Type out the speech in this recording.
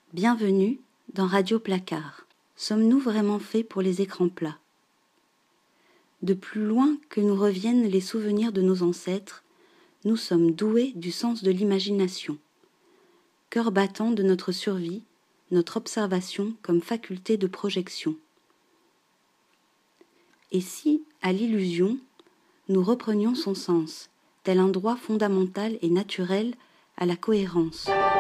Bienvenue dans Radio Placard. Sommes-nous vraiment faits pour les écrans plats? De plus loin que nous reviennent les souvenirs de nos ancêtres, nous sommes doués du sens de l'imagination. Cœur battant de notre survie, notre observation comme faculté de projection. Et si, à l'illusion, nous reprenions son sens, tel un droit fondamental et naturel à la cohérence?